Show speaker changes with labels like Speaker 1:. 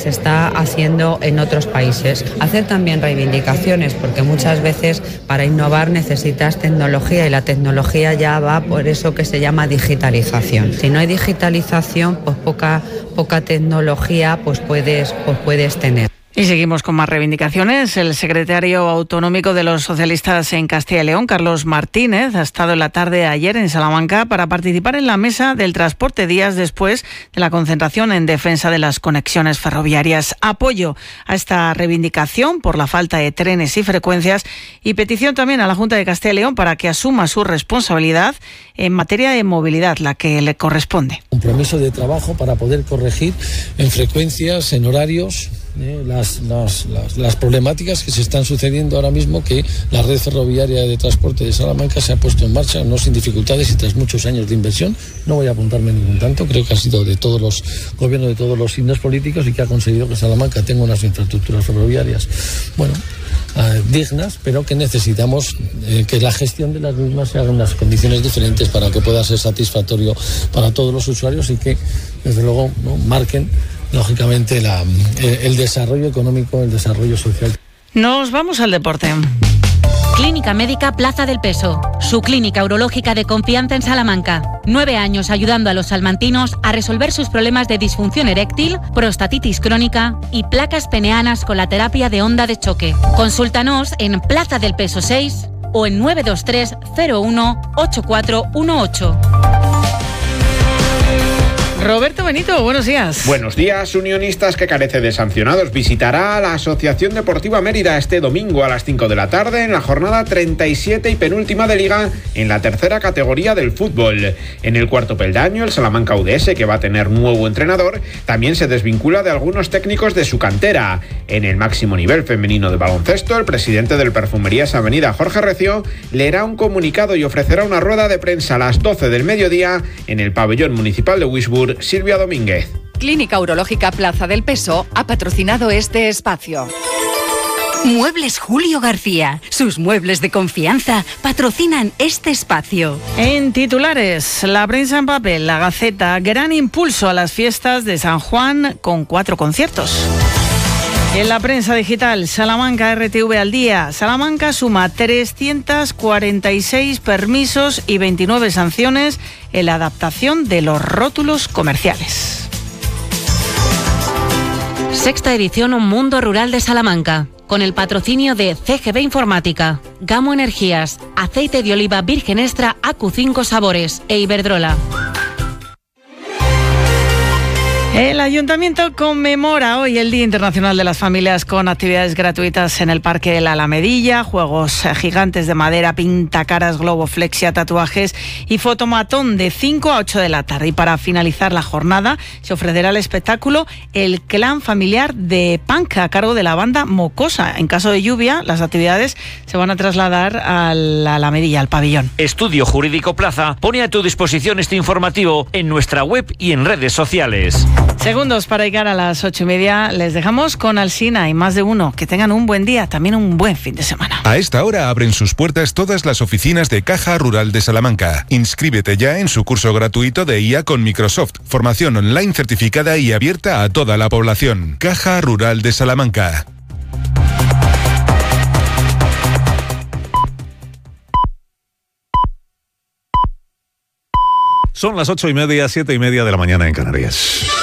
Speaker 1: se está haciendo en otros países. Hacer también reivindicaciones, porque muchas veces para innovar necesitas tecnología y la tecnología ya va por eso que se llama digitalización. Si no hay digitalización, pues poca tecnología pues puedes tener.
Speaker 2: Y seguimos con más reivindicaciones. El secretario autonómico de los socialistas en Castilla y León, Carlos Martínez, ha estado en la tarde de ayer en Salamanca para participar en la mesa del transporte días después de la concentración en defensa de las conexiones ferroviarias. Apoyo a esta reivindicación por la falta de trenes y frecuencias y petición también a la Junta de Castilla y León para que asuma su responsabilidad en materia de movilidad, la que le corresponde.
Speaker 3: Compromiso de trabajo para poder corregir en frecuencias, en horarios, las problemáticas que se están sucediendo ahora mismo, que la red ferroviaria de transporte de Salamanca se ha puesto en marcha, no sin dificultades y tras muchos años de inversión. No voy a apuntarme ningún tanto, creo que ha sido de todos los gobiernos, de todos los signos políticos, y que ha conseguido que Salamanca tenga unas infraestructuras ferroviarias, dignas, pero que necesitamos que la gestión de las mismas se haga en unas condiciones diferentes para que pueda ser satisfactorio para todos los usuarios y que, desde luego, marquen lógicamente el desarrollo económico, el desarrollo social.
Speaker 2: Nos vamos al deporte.
Speaker 4: Clínica Médica Plaza del Peso, su clínica urológica de confianza en Salamanca. 9 años ayudando a los salmantinos a resolver sus problemas de disfunción eréctil, prostatitis crónica y placas peneanas con la terapia de onda de choque. Consúltanos en Plaza del Peso 6 o en 923 01 8418.
Speaker 2: Roberto Benito, buenos días.
Speaker 5: Buenos días. Unionistas, que carece de sancionados, visitará a la Asociación Deportiva Mérida este domingo a las 5 de la tarde en la jornada 37 y penúltima de Liga en la tercera categoría del fútbol. En el cuarto peldaño, el Salamanca UDS, que va a tener nuevo entrenador, también se desvincula de algunos técnicos de su cantera. En el máximo nivel femenino de baloncesto, el presidente del Perfumerías Avenida, Jorge Recio, leerá un comunicado y ofrecerá una rueda de prensa a las 12 del mediodía en el pabellón municipal de Wisburg. Silvia Domínguez.
Speaker 6: Clínica Urológica Plaza del Peso ha patrocinado este espacio.
Speaker 7: Muebles Julio García. Sus muebles de confianza patrocinan este espacio.
Speaker 2: En titulares, la prensa en papel, La Gaceta, gran impulso a las fiestas de San Juan con 4 conciertos. En la prensa digital, Salamanca RTV al día. Salamanca suma 346 permisos y 29 sanciones en la adaptación de los rótulos comerciales.
Speaker 4: Sexta edición Un Mundo Rural de Salamanca, con el patrocinio de CGB Informática, Gamo Energías, Aceite de Oliva Virgen Extra AQ5 Sabores e Iberdrola.
Speaker 2: El Ayuntamiento conmemora hoy el Día Internacional de las Familias con actividades gratuitas en el Parque de la Alamedilla, juegos gigantes de madera, pintacaras, globoflexia, tatuajes y fotomatón de 5 a 8 de la tarde. Y para finalizar la jornada se ofrecerá el espectáculo El Clan Familiar de Punk a cargo de la banda Mocosa. En caso de lluvia, las actividades se van a trasladar a la Alamedilla, al pabellón.
Speaker 8: Estudio Jurídico Plaza pone a tu disposición este informativo en nuestra web y en redes sociales.
Speaker 2: Segundos para llegar a las 8:30. Les dejamos con Alsina y Más de Uno. Que tengan un buen día, también un buen fin de semana.
Speaker 9: A esta hora abren sus puertas todas las oficinas de Caja Rural de Salamanca. Inscríbete ya en su curso gratuito de IA con Microsoft. Formación online certificada y abierta a toda la población. Caja Rural de Salamanca.
Speaker 10: Son las 8:30, 7:30 de la mañana en Canarias.